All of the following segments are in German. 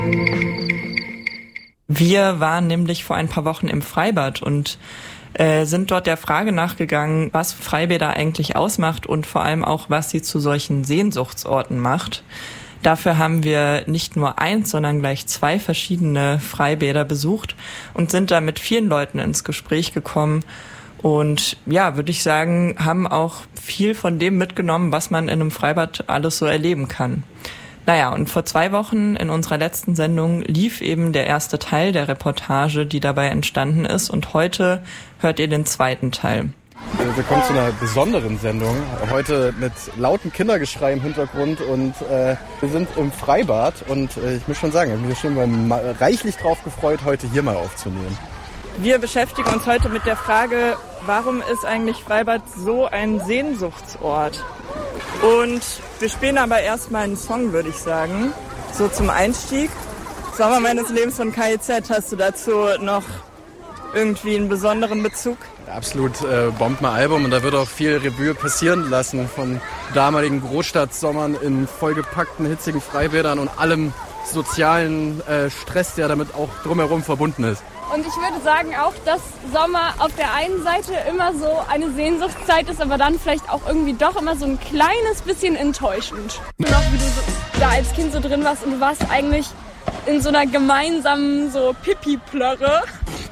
Wir waren nämlich vor ein paar Wochen im Freibad und sind dort der Frage nachgegangen, was Freibäder eigentlich ausmacht und vor allem auch, was sie zu solchen Sehnsuchtsorten macht. Dafür haben wir nicht nur eins, sondern gleich 2 verschiedene Freibäder besucht und sind da mit vielen Leuten ins Gespräch gekommen. Und ja, würde ich sagen, haben auch viel von dem mitgenommen, was man in einem Freibad alles so erleben kann. Naja, und vor 2 Wochen in unserer letzten Sendung lief eben der erste Teil der Reportage, die dabei entstanden ist. Und heute hört ihr den zweiten Teil. Willkommen zu einer besonderen Sendung. Heute mit lautem Kindergeschrei im Hintergrund und wir sind im Freibad. Und ich muss schon sagen, ich habe mich schon reichlich drauf gefreut, heute hier mal aufzunehmen. Wir beschäftigen uns heute mit der Frage, warum ist eigentlich Freibad so ein Sehnsuchtsort? Und wir spielen aber erstmal einen Song, würde ich sagen, so zum Einstieg. Sommer meines Lebens von KIZ, hast du dazu noch irgendwie einen besonderen Bezug? Absolut Bombenalbum und da wird auch viel Revue passieren lassen von damaligen Großstadtsommern in vollgepackten, hitzigen Freibädern und allem sozialen Stress, der damit auch drumherum verbunden ist. Und ich würde sagen auch, dass Sommer auf der einen Seite immer so eine Sehnsuchtszeit ist, aber dann vielleicht auch irgendwie doch immer so ein kleines bisschen enttäuschend. Noch wie du da als Kind so drin warst und du warst eigentlich in so einer gemeinsamen so Pipi-Plörre.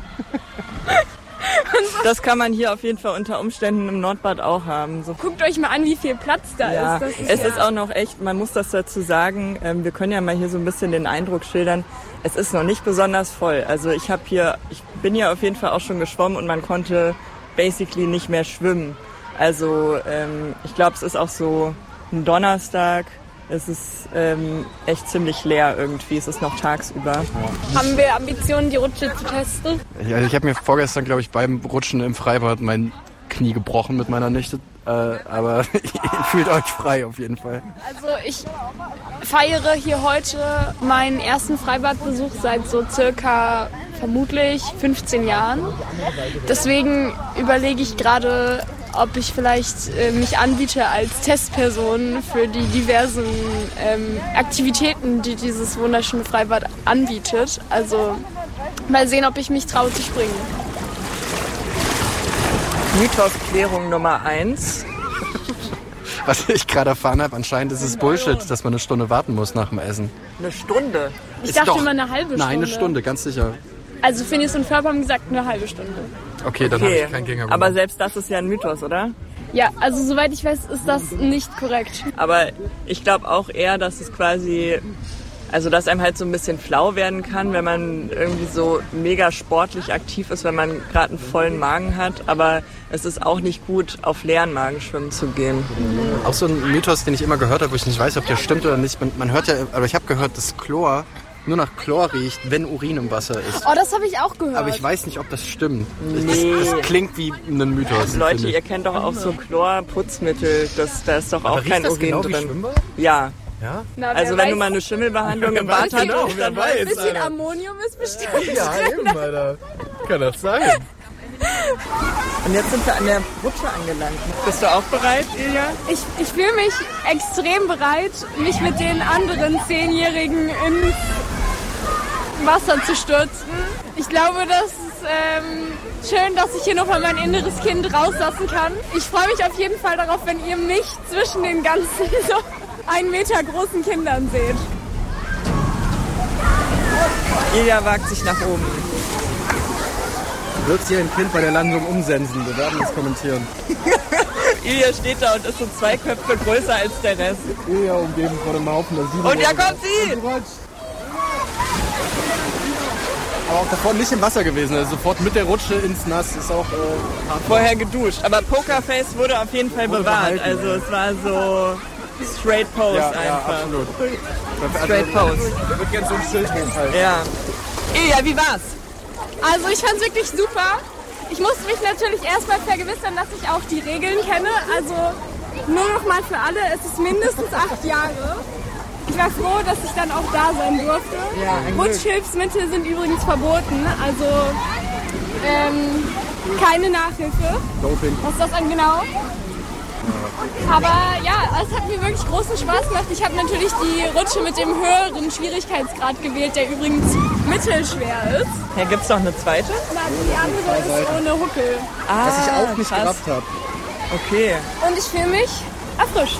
Das kann man hier auf jeden Fall unter Umständen im Nordbad auch haben. So. Guckt euch mal an, wie viel Platz da ist. Es ist auch noch echt, man muss das dazu sagen, wir können ja mal hier so ein bisschen den Eindruck schildern, es ist noch nicht besonders voll. Also ich bin hier auf jeden Fall auch schon geschwommen und man konnte basically nicht mehr schwimmen. Also ich glaube, es ist auch so ein Donnerstag. Es ist echt ziemlich leer irgendwie. Es ist noch tagsüber. Haben wir Ambitionen, die Rutsche zu testen? Ja, ich habe mir vorgestern, glaube ich, beim Rutschen im Freibad mein Knie gebrochen mit meiner Nichte. Aber ihr fühlt euch frei auf jeden Fall. Also ich feiere hier heute meinen ersten Freibadbesuch seit so circa vermutlich 15 Jahren. Deswegen überlege ich gerade, ob ich vielleicht mich anbiete als Testperson für die diversen Aktivitäten, die dieses wunderschöne Freibad anbietet. Also mal sehen, ob ich mich traue zu springen. Mythosklärung Nummer 1. Was ich gerade erfahren habe, anscheinend ist es Bullshit, dass man eine Stunde warten muss nach dem Essen. Eine Stunde? Ich dachte immer eine halbe Stunde. Nein, eine Stunde, ganz sicher. Also Phineas und Ferb haben gesagt, eine halbe Stunde. Okay, dann habe ich keinen Gänger. Aber selbst das ist ja ein Mythos, oder? Ja, also soweit ich weiß, ist das nicht korrekt. Aber ich glaube auch eher, dass es quasi, also dass einem halt so ein bisschen flau werden kann, wenn man irgendwie so mega sportlich aktiv ist, wenn man gerade einen vollen Magen hat. Aber es ist auch nicht gut, auf leeren Magen schwimmen zu gehen. Auch so ein Mythos, den ich immer gehört habe, wo ich nicht weiß, ob der stimmt oder nicht. Man hört ja, aber ich habe gehört, dass Chlor nur nach Chlor riecht, wenn Urin im Wasser ist. Oh, das habe ich auch gehört. Aber ich weiß nicht, ob das stimmt. Nee. Das klingt wie ein Mythos. Leute, ihr kennt doch auch so Chlorputzmittel. Da ist doch auch kein Urin genau drin. Wie Schwimmbad? Ja. Ja? Na, Also wenn du mal eine Schimmelbehandlung im Bad hattest, dann ein bisschen Ammonium ist bestimmt. Ja, eben, Alter. Kann das sein? Und jetzt sind wir an der Rutsche angelangt. Bist du auch bereit, Ilja? Ich fühle mich extrem bereit, mich mit den anderen 10-Jährigen ins Wasser zu stürzen. Ich glaube, das ist schön, dass ich hier nochmal mein inneres Kind rauslassen kann. Ich freue mich auf jeden Fall darauf, wenn ihr mich zwischen den ganzen so 1 Meter großen Kindern seht. Ilja wagt sich nach oben. Wird hier ein Kind bei der Landung umsensen? Wir werden das kommentieren. Ilja steht da und ist so 2 Köpfe größer als der Rest. Ilja umgeben von einem Haufen der 7. Und da kommt sie! Aber auch davor nicht im Wasser gewesen, also sofort mit der Rutsche ins Nass ist auch vorher geduscht. Aber Pokerface wurde auf jeden Fall bewahrt. Also es war so straight pose einfach. Ja, absolut. Straight pose. Ich würde gerne so ein Schild hochhalten. Ja. Ilja, wie war's? Also ich fand's wirklich super. Ich musste mich natürlich erstmal vergewissern, dass ich auch die Regeln kenne. Also nur noch mal für alle, es ist mindestens 8 Jahre. Ich war froh, dass ich dann auch da sein durfte. Ja, Rutschhilfsmittel sind übrigens verboten, also keine Nachhilfe. Doping. Was ist das dann genau? Aber ja, es hat mir wirklich großen Spaß gemacht. Ich habe natürlich die Rutsche mit dem höheren Schwierigkeitsgrad gewählt, der übrigens mittelschwer ist. Ja, gibt's noch eine zweite? Na, die andere ist ohne Huckel. Was ich auch nicht gerafft habe. Okay. Und ich fühle mich erfrischt.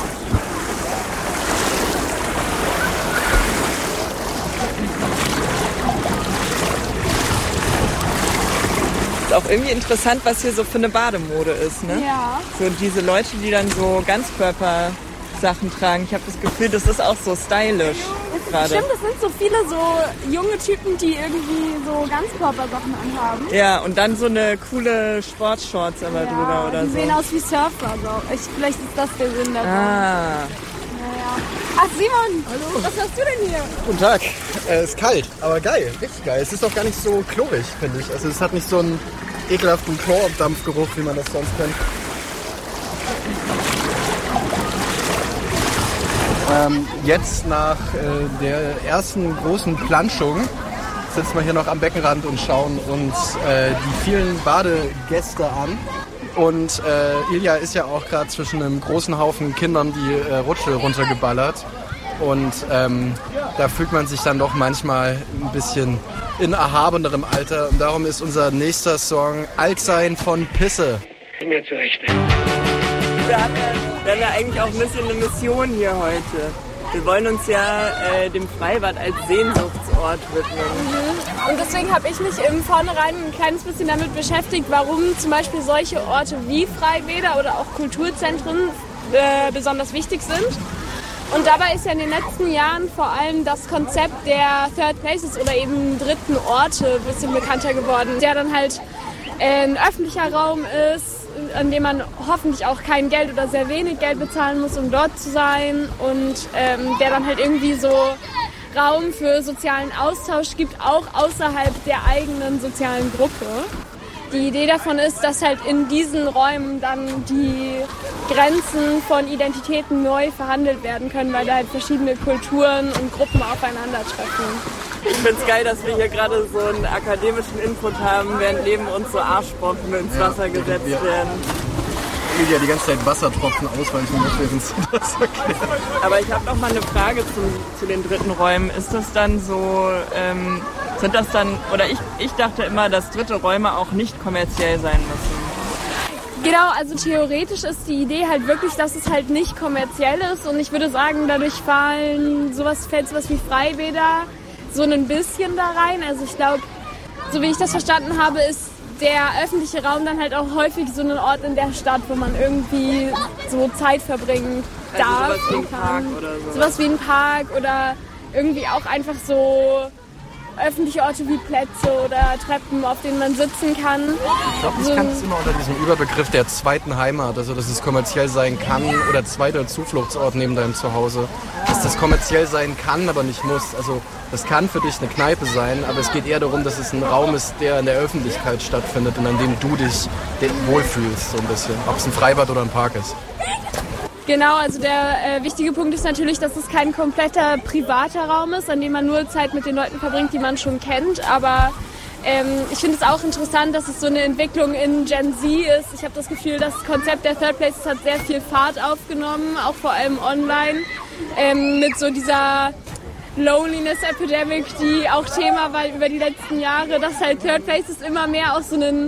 Ist auch irgendwie interessant, was hier so für eine Bademode ist, ne? Ja. So diese Leute, die dann so Ganzkörper-Sachen tragen. Ich habe das Gefühl, das ist auch so stylisch gerade. Stimmt, es sind so viele so junge Typen, die irgendwie so Ganzkörpersachen anhaben. Ja, und dann so eine coole Sportshorts aber drüber oder die so. sehen aus wie Surfer. So. Vielleicht ist das der Sinn davon. Ah. Naja. Ach Simon, hallo. Was hast du denn hier? Guten Tag. Es ist kalt, aber geil, richtig geil. Es ist auch gar nicht so chlorig, finde ich. Also es hat nicht so einen ekelhaften Chlordampfgeruch, wie man das sonst kennt. Jetzt nach der ersten großen Planschung sitzen wir hier noch am Beckenrand und schauen uns die vielen Badegäste an. Und Ilja ist ja auch gerade zwischen einem großen Haufen Kindern die Rutsche runtergeballert. Und da fühlt man sich dann doch manchmal ein bisschen in erhabenerem Alter. Und darum ist unser nächster Song Altsein von Pisse. Mir zurecht. Wir haben ja eigentlich auch ein bisschen eine Mission hier heute. Wir wollen uns ja dem Freibad als Sehnsuchtsort widmen. Und deswegen habe ich mich im Vornherein ein kleines bisschen damit beschäftigt, warum zum Beispiel solche Orte wie Freibäder oder auch Kulturzentren besonders wichtig sind. Und dabei ist ja in den letzten Jahren vor allem das Konzept der Third Places oder eben dritten Orte ein bisschen bekannter geworden, der dann halt ein öffentlicher Raum ist, an dem man hoffentlich auch kein Geld oder sehr wenig Geld bezahlen muss, um dort zu sein und der dann halt irgendwie so Raum für sozialen Austausch gibt, auch außerhalb der eigenen sozialen Gruppe. Die Idee davon ist, dass halt in diesen Räumen dann die Grenzen von Identitäten neu verhandelt werden können, weil da halt verschiedene Kulturen und Gruppen aufeinandertreffen. Ich finde es geil, dass wir hier gerade so einen akademischen Input haben, während neben uns so Arschbomben ins Wasser gesetzt werden. Ilja die ganze Zeit Wassertropfen ausweichen muss, während sie das erklärt. Aber ich habe noch mal eine Frage zu den dritten Räumen. Ist das dann so, sind das dann, oder ich dachte immer, dass dritte Räume auch nicht kommerziell sein müssen. Genau, also theoretisch ist die Idee halt wirklich, dass es halt nicht kommerziell ist und ich würde sagen, dadurch fällt sowas wie Freibäder so ein bisschen da rein. Also ich glaube, so wie ich das verstanden habe, ist der öffentliche Raum dann halt auch häufig so ein Ort in der Stadt, wo man irgendwie so Zeit verbringen darf. Also sowas wie ein Park oder so. Sowas wie ein Park oder irgendwie auch einfach so öffentliche Orte wie Plätze oder Treppen, auf denen man sitzen kann. Ich glaube, ich kann es immer unter diesem Überbegriff der zweiten Heimat, also dass es kommerziell sein kann oder zweiter Zufluchtsort neben deinem Zuhause, dass das kommerziell sein kann, aber nicht muss. Also das kann für dich eine Kneipe sein, aber es geht eher darum, dass es ein Raum ist, der in der Öffentlichkeit stattfindet und an dem du dich wohlfühlst, so ein bisschen. Ob es ein Freibad oder ein Park ist. Genau, also der wichtige Punkt ist natürlich, dass es kein kompletter privater Raum ist, an dem man nur Zeit mit den Leuten verbringt, die man schon kennt. Aber ich finde es auch interessant, dass es so eine Entwicklung in Gen Z ist. Ich habe das Gefühl, das Konzept der Third Places hat sehr viel Fahrt aufgenommen, auch vor allem online, mit so dieser Loneliness Epidemic, die auch Thema war über die letzten Jahre, dass halt Third Places immer mehr auch so ein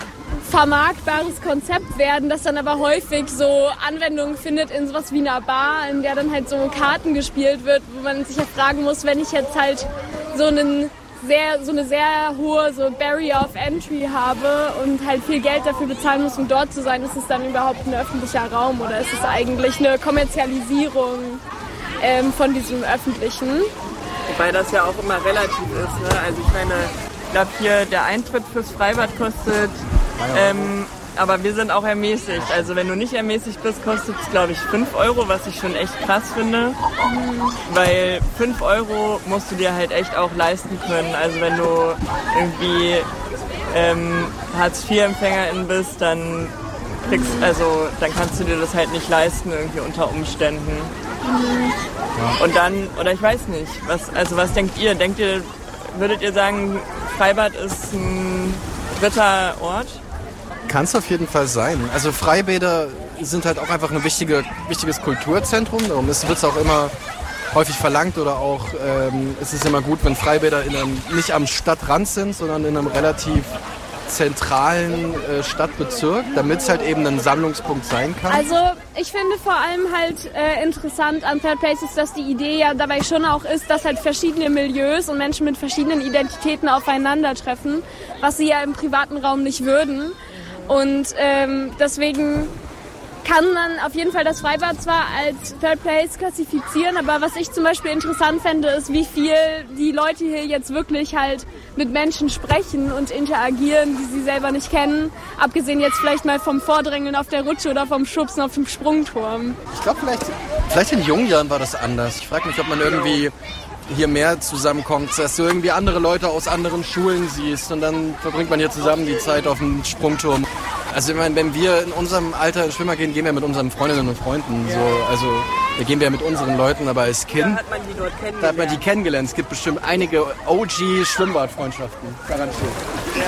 vermarktbares Konzept werden, das dann aber häufig so Anwendungen findet in sowas wie einer Bar, in der dann halt so Karten gespielt wird, wo man sich ja fragen muss, wenn ich jetzt halt so eine sehr hohe so Barrier of Entry habe und halt viel Geld dafür bezahlen muss, um dort zu sein, ist es dann überhaupt ein öffentlicher Raum oder ist es eigentlich eine Kommerzialisierung von diesem Öffentlichen? Wobei das ja auch immer relativ ist, ne? Also ich meine, ich glaube hier der Eintritt fürs Freibad kostet, aber wir sind auch ermäßigt. Also wenn du nicht ermäßigt bist, kostet es glaube ich 5 €, was ich schon echt krass finde. Weil 5 € musst du dir halt echt auch leisten können. Also wenn du irgendwie Hartz-IV-Empfängerin bist, dann kannst du dir das halt nicht leisten irgendwie unter Umständen. Und dann, oder ich weiß nicht, was denkt ihr? Würdet ihr sagen, Freibad ist ein dritter Ort? Kann es auf jeden Fall sein. Also Freibäder sind halt auch einfach ein wichtiges Kulturzentrum. Darum wird es auch immer häufig verlangt oder auch ist es immer gut, wenn Freibäder nicht am Stadtrand sind, sondern in einem relativ zentralen Stadtbezirk, damit es halt eben ein Sammlungspunkt sein kann. Also ich finde vor allem halt interessant an Third Places, dass die Idee ja dabei schon auch ist, dass halt verschiedene Milieus und Menschen mit verschiedenen Identitäten aufeinandertreffen, was sie ja im privaten Raum nicht würden. Und deswegen kann man auf jeden Fall das Freibad zwar als Third Place klassifizieren, aber was ich zum Beispiel interessant fände, ist, wie viel die Leute hier jetzt wirklich halt mit Menschen sprechen und interagieren, die sie selber nicht kennen. Abgesehen jetzt vielleicht mal vom Vordrängeln auf der Rutsche oder vom Schubsen auf dem Sprungturm. Ich glaube, vielleicht in jungen Jahren war das anders. Ich frage mich, ob man irgendwie hier mehr zusammenkommt, dass du irgendwie andere Leute aus anderen Schulen siehst und dann verbringt man hier zusammen die Zeit auf dem Sprungturm. Also ich meine, wenn wir in unserem Alter in Schwimmer gehen, gehen wir mit unseren Freundinnen und Freunden. Ja. So, also da gehen wir mit unseren Leuten, aber als Kind hat man die dort kennengelernt. Da hat man die kennengelernt. Es gibt bestimmt einige OG-Schwimmbadfreundschaften, garantiert. Ja.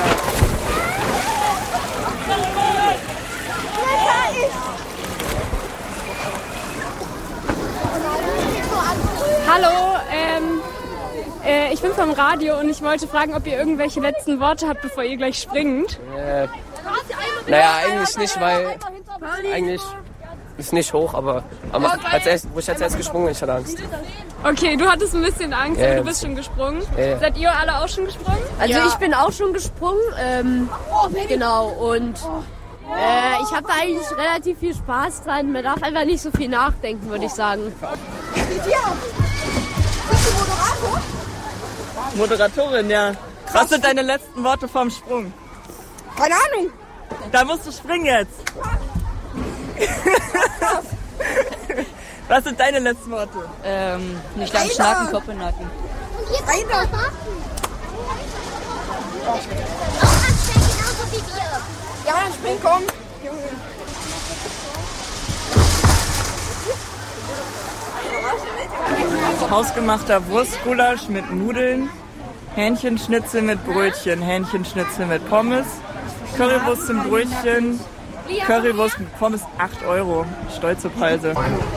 Hallo, ich bin vom Radio und ich wollte fragen, ob ihr irgendwelche letzten Worte habt, bevor ihr gleich springt. Naja, eigentlich nicht, weil eigentlich ist nicht hoch, aber wo ich als erst gesprungen bin, ich hatte Angst. Okay, du hattest ein bisschen Angst, aber du bist schon gesprungen. Seid ihr alle auch schon gesprungen? Also ich bin auch schon gesprungen, genau, und ich habe da eigentlich relativ viel Spaß dran. Man darf einfach nicht so viel nachdenken, würde ich sagen. Bist du Moderator? Moderatorin, ja. Was sind deine letzten Worte vorm Sprung? Keine Ahnung. Da musst du springen jetzt. Was sind deine letzten Worte? Nicht lang schnacken, Kopf in den Nacken. Ja, dann spring, komm. Hausgemachter Wurstgulasch mit Nudeln, Hähnchenschnitzel mit Brötchen, Hähnchenschnitzel mit Pommes, Currywurst zum Brötchen, Currywurst mit Pommes 8 €. Stolze Preise.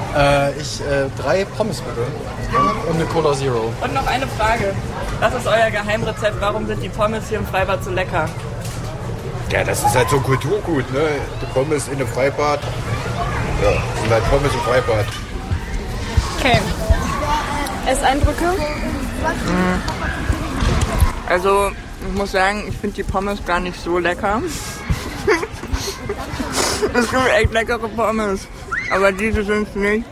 3 Pommes bitte und eine Cola Zero. Und noch eine Frage. Was ist euer Geheimrezept? Warum sind die Pommes hier im Freibad so lecker? Ja, das ist halt so ein Kulturgut, ne? Die Pommes in einem Freibad. Ja, sind halt Pommes im Freibad. Okay. Esseindrücke? Also, ich muss sagen, ich finde die Pommes gar nicht so lecker. Es gibt echt leckere Pommes, aber diese sind es nicht.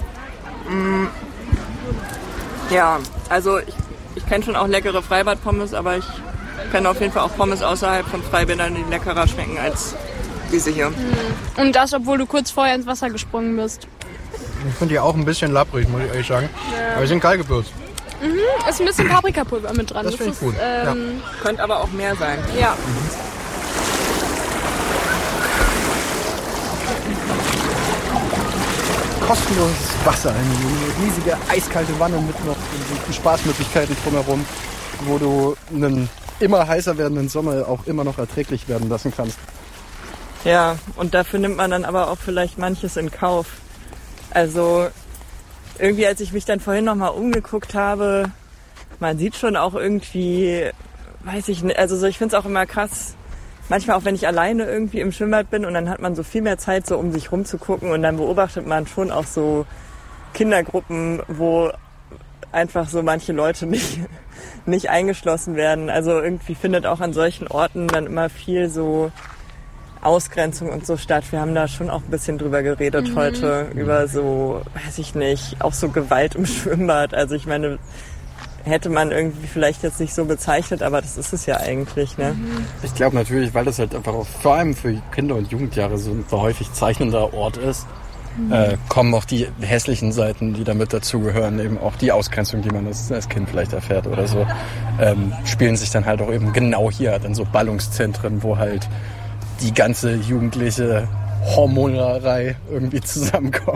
Ja, also ich kenne schon auch leckere Freibad-Pommes, aber ich kenne auf jeden Fall auch Pommes außerhalb von Freibädern, die leckerer schmecken als diese hier. Und das, obwohl du kurz vorher ins Wasser gesprungen bist. Ich finde die auch ein bisschen labbrig, muss ich ehrlich sagen. Ja. Aber sie sind kalt gewürzt. Ist ein bisschen Paprikapulver mit dran. Das finde ich gut. Könnte aber auch mehr sein. Ja. Kostenloses Wasser, eine riesige eiskalte Wanne mit noch Spaßmöglichkeiten drumherum, wo du einen immer heißer werdenden Sommer auch immer noch erträglich werden lassen kannst. Ja, und dafür nimmt man dann aber auch vielleicht manches in Kauf. Also irgendwie, als ich mich dann vorhin nochmal umgeguckt habe, man sieht schon auch irgendwie, weiß ich nicht, also so, ich finde es auch immer krass, manchmal auch wenn ich alleine irgendwie im Schwimmbad bin und dann hat man so viel mehr Zeit, so um sich rumzugucken und dann beobachtet man schon auch so Kindergruppen, wo einfach so manche Leute nicht eingeschlossen werden. Also irgendwie findet auch an solchen Orten dann immer viel so Ausgrenzung und so statt. Wir haben da schon auch ein bisschen drüber geredet heute, über so, weiß ich nicht, auch so Gewalt im Schwimmbad. Also ich meine, hätte man irgendwie vielleicht jetzt nicht so bezeichnet, aber das ist es ja eigentlich, ne? Ich glaube natürlich, weil das halt einfach auch vor allem für Kinder und Jugendjahre so ein häufig zeichnender Ort ist, kommen auch die hässlichen Seiten, die damit dazugehören, eben auch die Ausgrenzung, die man als Kind vielleicht erfährt oder so, spielen sich dann halt auch eben genau hier dann so Ballungszentren, wo halt die ganze jugendliche Hormonerei irgendwie zusammenkommt.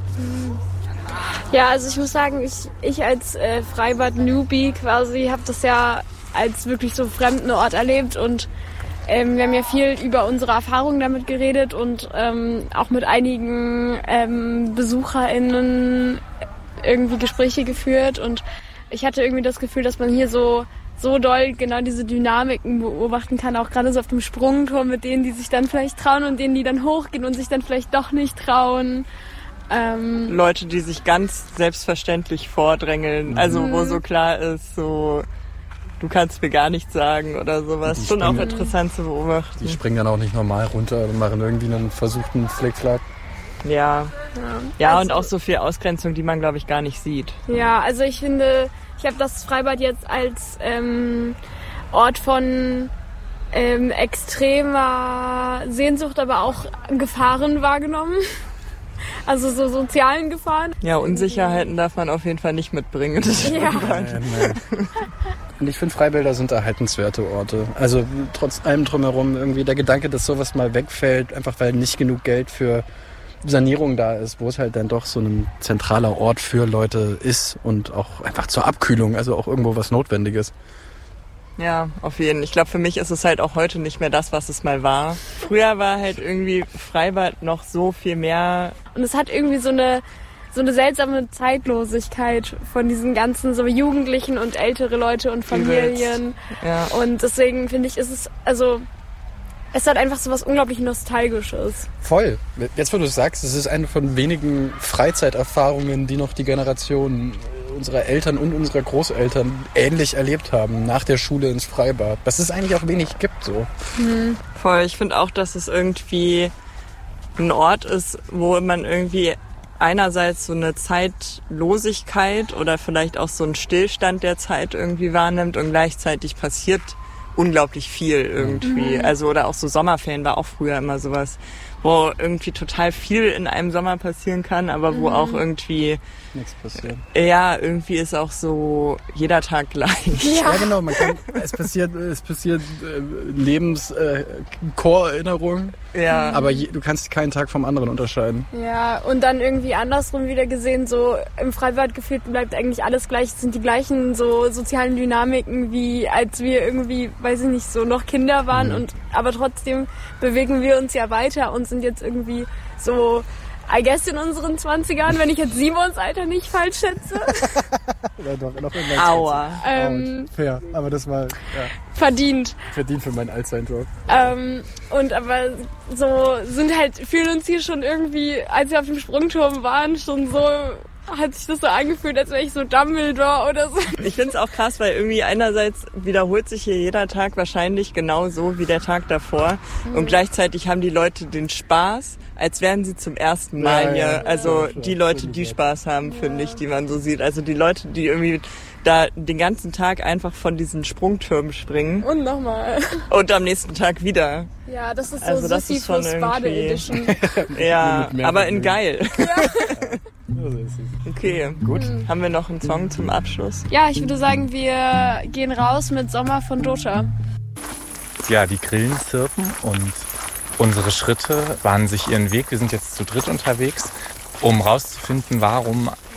Ja, also ich muss sagen, ich als Freibad-Newbie quasi habe das ja als wirklich so fremden Ort erlebt und Wir haben ja viel über unsere Erfahrungen damit geredet und auch mit einigen BesucherInnen irgendwie Gespräche geführt. Und ich hatte irgendwie das Gefühl, dass man hier so doll genau diese Dynamiken beobachten kann, auch gerade so auf dem Sprungturm mit denen, die sich dann vielleicht trauen und denen, die dann hochgehen und sich dann vielleicht doch nicht trauen. Leute, die sich ganz selbstverständlich vordrängeln, also wo so klar ist, so du kannst mir gar nichts sagen oder sowas. Schon auch interessant zu beobachten. Die springen dann auch nicht normal runter und machen irgendwie einen versuchten Flickflack. Ja, also, und auch so viel Ausgrenzung, die man, glaube ich, gar nicht sieht. Ja, also ich finde, ich habe das Freibad jetzt als Ort von extremer Sehnsucht, aber auch Gefahren wahrgenommen. Also so sozialen Gefahren. Ja, Unsicherheiten darf man auf jeden Fall nicht mitbringen. Ja. Und ich finde, Freibäder sind erhaltenswerte Orte. Also trotz allem drumherum irgendwie der Gedanke, dass sowas mal wegfällt, einfach weil nicht genug Geld für Sanierung da ist, wo es halt dann doch so ein zentraler Ort für Leute ist und auch einfach zur Abkühlung, also auch irgendwo was Notwendiges. Ja, auf jeden Fall. Ich glaube, für mich ist es halt auch heute nicht mehr das, was es mal war. Früher war halt irgendwie Freibad noch so viel mehr. Und es hat irgendwie so eine seltsame Zeitlosigkeit von diesen ganzen so Jugendlichen und ältere Leute und Familien. Ja. Und deswegen finde ich, es hat einfach so was unglaublich Nostalgisches. Voll. Jetzt, wo du es sagst, es ist eine von wenigen Freizeiterfahrungen, die noch die Generation unserer Eltern und unserer Großeltern ähnlich erlebt haben, nach der Schule ins Freibad. Was es eigentlich auch wenig gibt, so. Voll. Ich finde auch, dass es irgendwie ein Ort ist, wo man irgendwie einerseits so eine Zeitlosigkeit oder vielleicht auch so einen Stillstand der Zeit irgendwie wahrnimmt und gleichzeitig passiert unglaublich viel irgendwie. Also, oder auch so Sommerferien war auch früher immer sowas, wo irgendwie total viel in einem Sommer passieren kann, aber wo auch irgendwie nichts passiert. Ja, irgendwie ist auch so jeder Tag gleich. Ja, genau. Es passiert Chorerinnerung, aber du kannst keinen Tag vom anderen unterscheiden. Ja, und dann irgendwie andersrum wieder gesehen, so im Freibad gefühlt bleibt eigentlich alles gleich, es sind die gleichen so sozialen Dynamiken, wie als wir irgendwie, weiß ich nicht, so noch Kinder waren aber trotzdem bewegen wir uns ja weiter und sind jetzt irgendwie so, I guess in unseren 20ern, wenn ich jetzt Simons Alter nicht falsch schätze. Ja, doch, noch Aua. Fair, aber das war verdient. Verdient für meinen Altsein-Job. Und aber so fühlen uns hier schon irgendwie, als wir auf dem Sprungturm waren, schon so, hat sich das so angefühlt, als wäre ich so Dumbledore oder so. Ich finde es auch krass, weil irgendwie einerseits wiederholt sich hier jeder Tag wahrscheinlich genau so wie der Tag davor. Und gleichzeitig haben die Leute den Spaß, als wären sie zum ersten Mal hier. Also die Leute, die Spaß haben, finde ich, die man so sieht. Also die Leute, die irgendwie da den ganzen Tag einfach von diesen Sprungtürmen springen. Und nochmal. Und am nächsten Tag wieder. Ja, das ist so also das ist schon Bade-Edition. Ja, aber in geil. Ja. Okay, gut. Haben wir noch einen Song zum Abschluss? Ja, ich würde sagen, wir gehen raus mit Sommer von Dota. Ja, die Grillen zirpen und unsere Schritte bahnen sich ihren Weg. Wir sind jetzt zu dritt unterwegs, um rauszufinden, warum